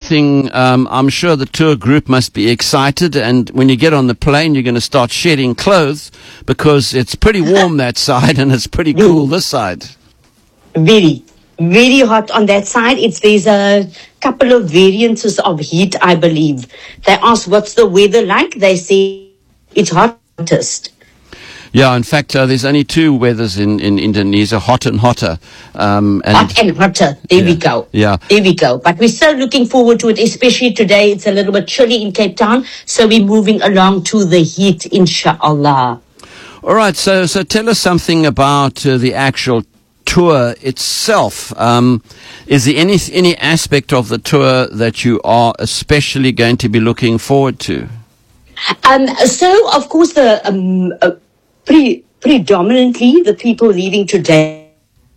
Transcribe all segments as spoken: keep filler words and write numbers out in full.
something, um, I'm sure the tour group must be excited, and when you get on the plane, you're going to start shedding clothes because it's pretty warm that side and it's pretty cool this side. Very, very hot on that side. It's There's a couple of variances of heat, I believe. They ask, what's the weather like? They say it's hottest. Yeah, in fact, uh, there's only two weathers in, in Indonesia, hot and hotter. Um, and Hot and hotter. There yeah, we go. Yeah. There we go. But we're still looking forward to it, especially today. It's a little bit chilly in Cape Town, so we're moving along to the heat, inshallah. All right, so so tell us something about uh, the actual tour itself. Um, is there any any aspect of the tour that you are especially going to be looking forward to? Um, so, of course, the um, uh, pre- predominantly the people leaving today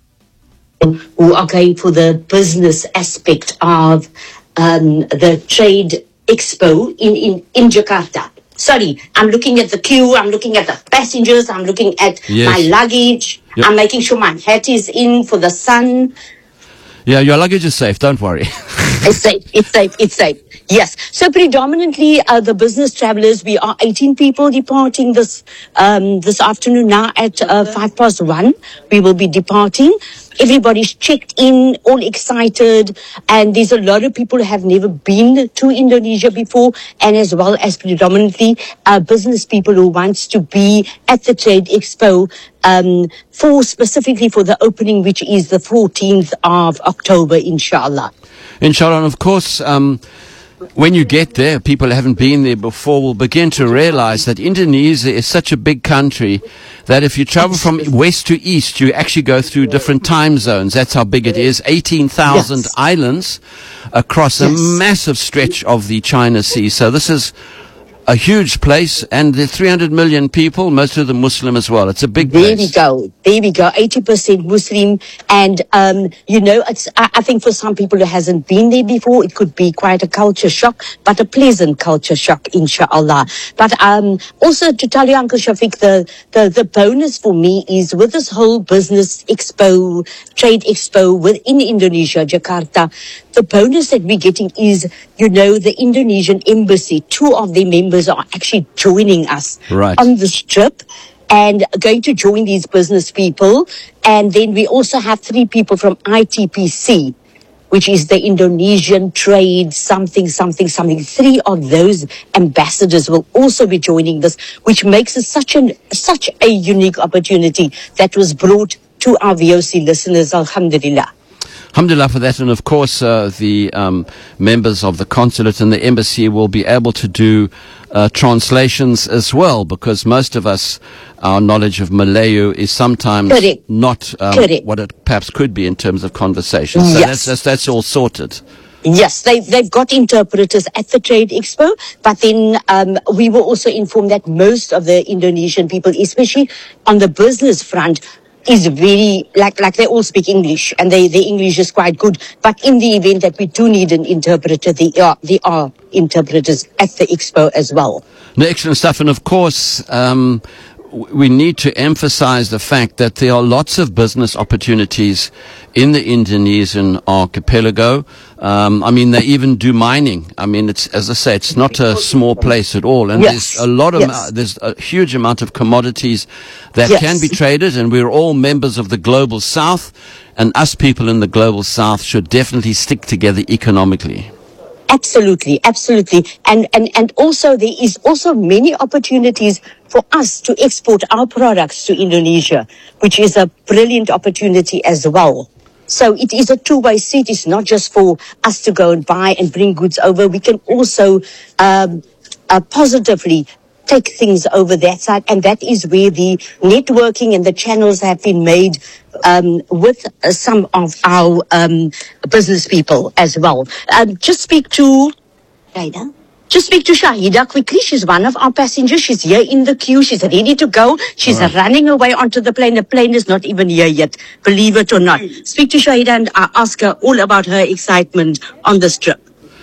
who are going for the business aspect of um, the trade expo in, in, in Jakarta. Sorry, I'm looking at the queue, I'm looking at the passengers, I'm looking at Yes. my luggage, Yep. I'm making sure my hat is in for the sun. Yeah, your luggage is safe, don't worry. It's safe, it's safe, it's safe. Yes. So predominantly uh, the business travelers, we are eighteen people departing this um, this afternoon now at uh, five past one. We will be departing. Everybody's checked in, all excited, and there's a lot of people who have never been to Indonesia before, and as well as predominantly uh, business people who wants to be at the Trade Expo um, for specifically for the opening, which is the fourteenth of October, inshallah. Inshallah, and of course, um, when you get there, people who haven't been there before will begin to realize that Indonesia is such a big country that if you travel from west to east, you actually go through different time zones. That's how big it is. eighteen thousand Yes. islands across a Yes. massive stretch of the China Sea. So this is a huge place, and there are three hundred million people, most of them Muslim as well. It's a big There place. we go. There we go. eighty percent Muslim. And, um, you know, it's, I, I think for some people who hasn't been there before, it could be quite a culture shock, but a pleasant culture shock, inshallah. But um, also to tell you, Uncle Shafiq, the, the, the bonus for me is with this whole business expo, trade expo within Indonesia, Jakarta, the bonus that we're getting is, you know, the Indonesian embassy, two of their members are actually joining us Right. on this trip and going to join these business people. And then we also have three people from I T P C, which is the Indonesian Trade something, something, something. Three of those ambassadors will also be joining this, which makes it such an such a unique opportunity that was brought to our V O C listeners, alhamdulillah. Alhamdulillah for that, and of course uh, the um, members of the consulate and the embassy will be able to do uh, translations as well, because most of us, our knowledge of Malayu is sometimes Correct. not um, Correct. what it perhaps could be in terms of conversation. So Yes. that's, that's, that's all sorted. Yes, they've, they've got interpreters at the Trade Expo, but then um, we were also informed that most of the Indonesian people, especially on the business front, is very, like like they all speak English, and they, their English is quite good. But in the event that we do need an interpreter, there are, there are interpreters at the Expo as well. No, excellent stuff. And of course, um, w- we need to emphasize the fact that there are lots of business opportunities in the Indonesian archipelago. Um, I mean, they even do mining. I mean, it's, as I say, it's not a small place at all. And Yes. there's a lot of, Yes. there's a huge amount of commodities that Yes. can be traded. And we're all members of the Global South. And us people in the Global South should definitely stick together economically. Absolutely, absolutely. And, and, and also there is also many opportunities for us to export our products to Indonesia, which is a brilliant opportunity as well. So it is a two-way street. It's not just for us to go and buy and bring goods over. We can also um, uh, positively take things over that side, and that is where the networking and the channels have been made um, with uh, some of our um, business people as well. Um, just speak to Shahida. Just speak to Shahida quickly. She's one of our passengers. She's here in the queue. She's ready to go. She's All right. running away onto the plane. The plane is not even here yet, believe it or not. Speak to Shahida and uh, ask her all about her excitement on this trip.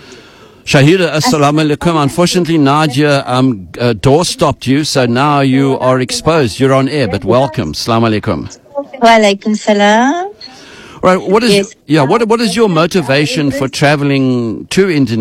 Shahida, assalamu alaikum. Unfortunately, Nadia um, uh, door stopped you, so now you are exposed. You're on air, but welcome. Assalamu alaikum. Walaikum salam. Right, what is Yes. yeah? What what is your motivation for traveling to Indonesia?